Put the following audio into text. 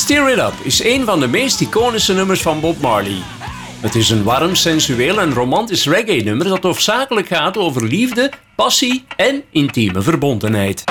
Stir It Up is een van de meest iconische nummers van Bob Marley. Het is een warm, sensueel en romantisch reggae-nummer dat hoofdzakelijk gaat over liefde, passie en intieme verbondenheid.